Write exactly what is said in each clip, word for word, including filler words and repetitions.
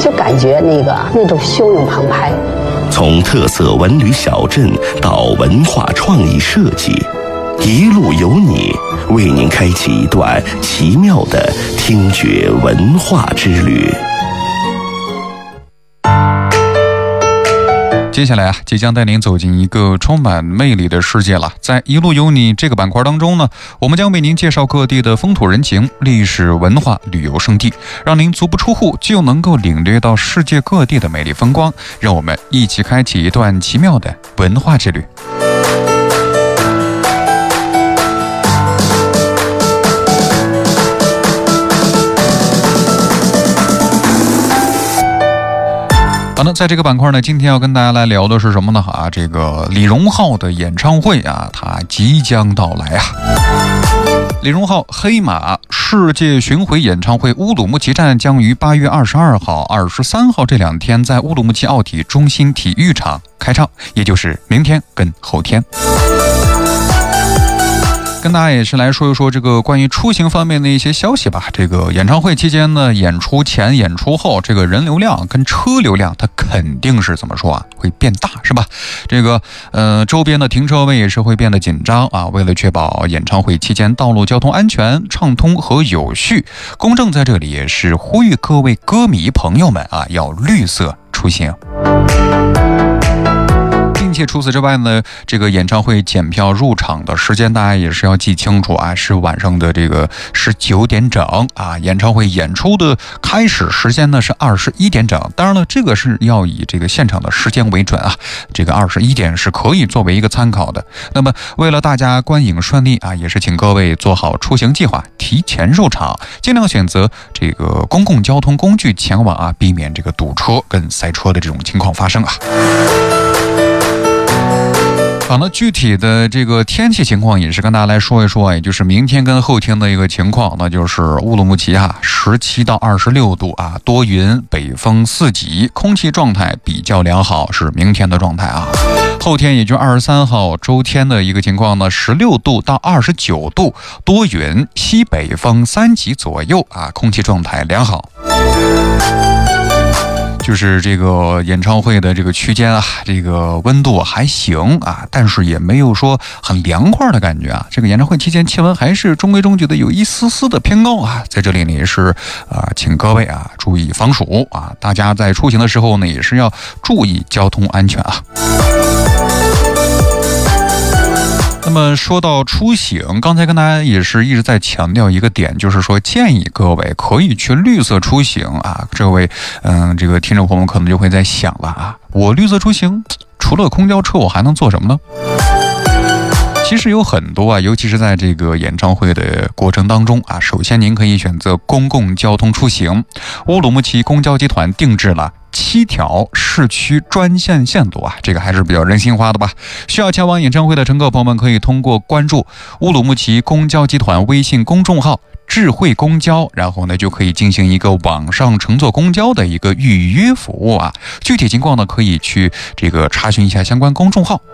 就感觉那个那种汹涌澎湃。 从特色文旅小镇到文化创意设计，一路有你，为您开启一段奇妙的听觉文化之旅。 接下来啊，即将带您走进一个充满魅力的世界了。在一路有你这个板块当中呢，我们将为您介绍各地的风土人情、历史文化、旅游胜地，让您足不出户就能够领略到世界各地的美丽风光。让我们一起开启一段奇妙的文化之旅。好的，在这个板块呢，今天要跟大家来聊的是什么呢？啊，这个李荣浩的演唱会啊，它即将到来啊。李荣浩黑马世界巡回演唱会乌鲁木齐站将于八月二十二号、二十三号这两天在乌鲁木齐奥体中心体育场开唱，也就是明天跟后天。跟大家也是来说一说这个关于出行方面的一些消息吧。这个演唱会期间呢，演出前、演出后，这个人流量跟车流量，它肯定是怎么说啊，会变大，是吧？这个呃，周边的停车位也是会变得紧张啊。为了确保演唱会期间道路交通安全、畅通和有序，公正在这里也是呼吁各位歌迷朋友们啊，要绿色出行。并且除此之外呢，这个演唱会检票入场的时间大家也是要记清楚啊，是晚上的这个十九点整啊。演唱会演出的开始时间呢是二十一点整，当然了，这个是要以这个现场的时间为准啊。这个二十一点是可以作为一个参考的。那么为了大家观影顺利啊，也是请各位做好出行计划，提前入场，尽量选择这个公共交通工具前往啊，避免这个堵车跟塞车的这种情况发生啊。好，那具体的这个天气情况也是跟大家来说一说，也就是明天跟后天的一个情况，那就是乌鲁木齐啊，十七到二十六度啊，多云，北风四级，空气状态比较良好，是明天的状态啊。后天也就二十三号周天的一个情况呢，十六度到二十九度，多云，西北风三级左右啊，空气状态良好。就是这个演唱会的这个区间啊，这个温度还行啊，但是也没有说很凉快的感觉啊。这个演唱会期间气温还是中规中矩的，有一丝丝的偏高啊。在这里呢也是啊，请各位啊注意防暑啊，大家在出行的时候呢也是要注意交通安全啊。那么说到出行，刚才跟大家也是一直在强调一个点，就是说建议各位可以去绿色出行啊。这位嗯，这个听众朋友们可能就会在想了啊，我绿色出行除了公交车我还能做什么呢？其实有很多啊，尤其是在这个演唱会的过程当中啊，首先您可以选择公共交通出行。乌鲁木齐公交集团定制了七条市区专线线路啊，这个还是比较人性化的吧。需要前往演唱会的乘客朋友们，可以通过关注乌鲁木齐公交集团微信公众号智慧公交，然后呢就可以进行一个网上乘坐公交的一个预约服务啊。具体情况呢可以去这个查询一下相关公众号。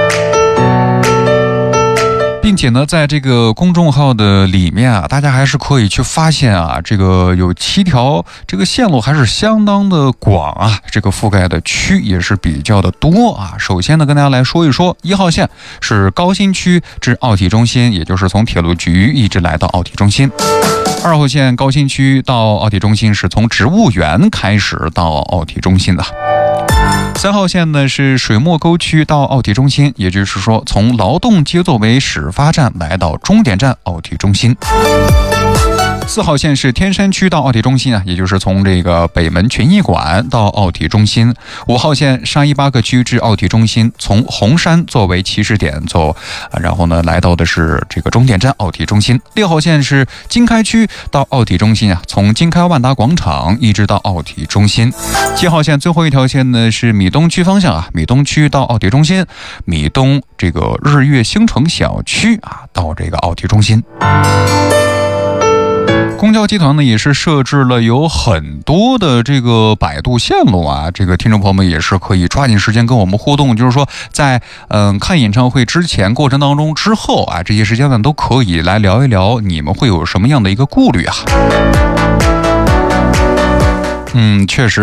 并且呢，在这个公众号的里面啊，大家还是可以去发现啊，这个有七条这个线路还是相当的广啊，这个覆盖的区也是比较的多啊。首先呢，跟大家来说一说，一号线是高新区至奥体中心，也就是从铁路局一直来到奥体中心。二号线高新区到奥体中心是从植物园开始到奥体中心的。三号线呢是水墨沟区到奥体中心，也就是说从劳动街作为始发站来到终点站奥体中心。四号线是天山区到奥体中心啊，也就是从这个北门群艺馆到奥体中心。五号线沙依巴克区至奥体中心，从红山作为起始点走，啊、然后呢来到的是这个终点站奥体中心。六号线是经开区到奥体中心啊，从经开万达广场一直到奥体中心。七号线最后一条线呢是米东区方向啊，米东区到奥体中心，米东这个日月星城小区啊到这个奥体中心。公交集团呢也是设置了有很多的这个摆渡线路啊，这个听众朋友们也是可以抓紧时间跟我们互动，就是说在嗯看演唱会之前、过程当中、之后啊，这些时间段都可以来聊一聊，你们会有什么样的一个顾虑啊？嗯，确实。